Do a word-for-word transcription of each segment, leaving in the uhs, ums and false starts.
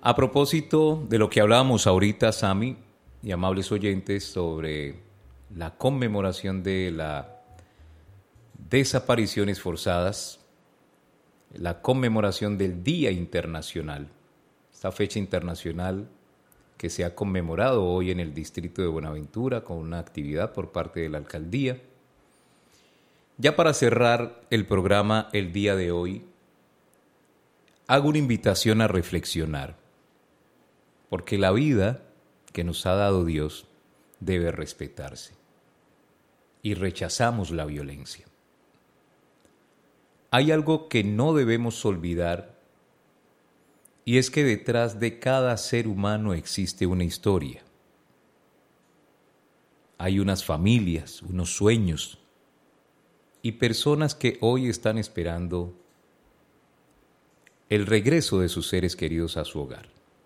A propósito de lo que hablábamos ahorita, Sami y amables oyentes, sobre la conmemoración de las desapariciones forzadas, la conmemoración del Día Internacional, esta fecha internacional que se ha conmemorado hoy en el distrito de Buenaventura con una actividad por parte de la alcaldía. Ya para cerrar el programa el día de hoy, hago una invitación a reflexionar, porque la vida que nos ha dado Dios debe respetarse y rechazamos la violencia. Hay algo que no debemos olvidar y es que detrás de cada ser humano existe una historia. Hay unas familias, unos sueños y personas que hoy están esperando el regreso de sus seres queridos a su hogar.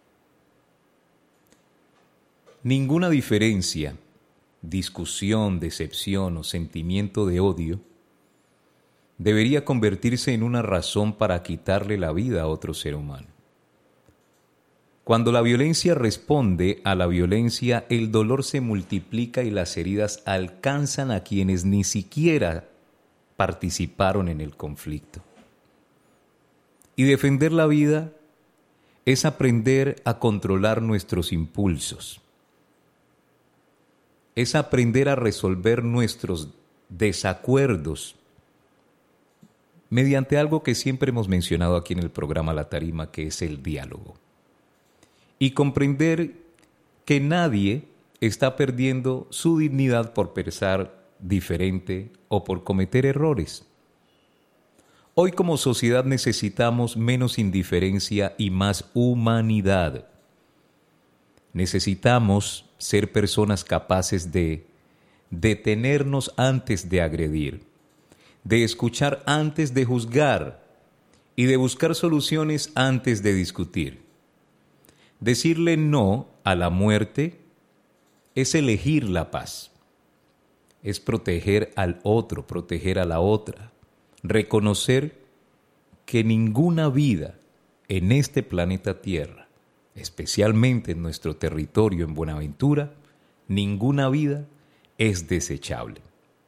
Ninguna diferencia, discusión, decepción o sentimiento de odio debería convertirse en una razón para quitarle la vida a otro ser humano. Cuando la violencia responde a la violencia, el dolor se multiplica y las heridas alcanzan a quienes ni siquiera participaron en el conflicto. Y defender la vida es aprender a controlar nuestros impulsos. Es aprender a resolver nuestros desacuerdos mediante algo que siempre hemos mencionado aquí en el programa La Tarima, que es el diálogo. Y comprender que nadie está perdiendo su dignidad por pensar diferente o por cometer errores. Hoy como sociedad necesitamos menos indiferencia y más humanidad. Necesitamos ser personas capaces de detenernos antes de agredir, de escuchar antes de juzgar y de buscar soluciones antes de discutir. Decirle no a la muerte es elegir la paz, es proteger al otro, proteger a la otra, reconocer que ninguna vida en este planeta Tierra, especialmente en nuestro territorio en Buenaventura, ninguna vida es desechable.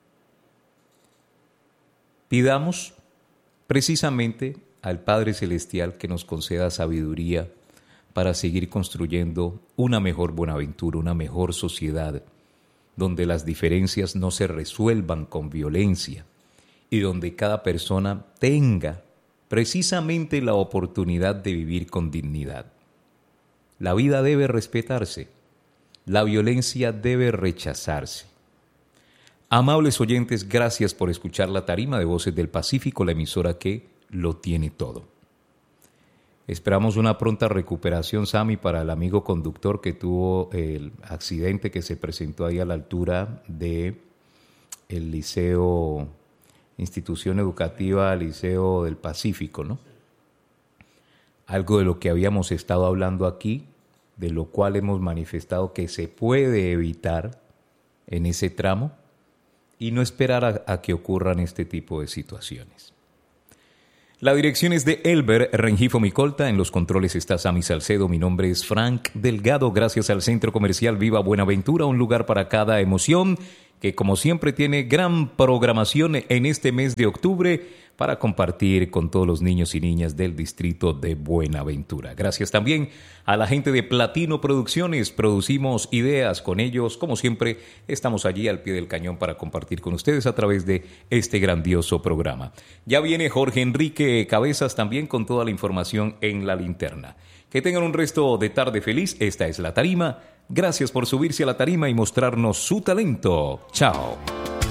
Pidamos precisamente al Padre Celestial que nos conceda sabiduría para seguir construyendo una mejor Buenaventura, una mejor sociedad, donde las diferencias no se resuelvan con violencia y donde cada persona tenga precisamente la oportunidad de vivir con dignidad. La vida debe respetarse, la violencia debe rechazarse. Amables oyentes, gracias por escuchar La Tarima de Voces del Pacífico, la emisora que lo tiene todo. Esperamos una pronta recuperación, Sami, para el amigo conductor que tuvo el accidente que se presentó ahí a la altura de el Liceo, Institución Educativa Liceo del Pacífico, ¿no? Algo de lo que habíamos estado hablando aquí, de lo cual hemos manifestado que se puede evitar en ese tramo y no esperar a, a que ocurran este tipo de situaciones. La dirección es de Elber Rengifo Micolta, en los controles está Sami Salcedo, mi nombre es Frank Delgado, gracias al Centro Comercial Viva Buenaventura, un lugar para cada emoción, que como siempre tiene gran programación en este mes de octubre para compartir con todos los niños y niñas del distrito de Buenaventura. Gracias también a la gente de Platino Producciones, producimos ideas con ellos, como siempre estamos allí al pie del cañón para compartir con ustedes a través de este grandioso programa. Ya viene Jorge Enrique Cabezas también con toda la información en la linterna. Que tengan un resto de tarde feliz, esta es La Tarima. Gracias por subirse a la tarima y mostrarnos su talento. Chao.